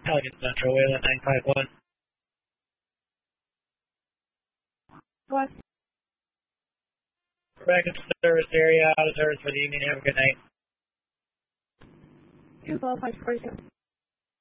Pelican Central, Wayland 951. What? We're back into service area, out of service for the evening. Have a good night. 212-542.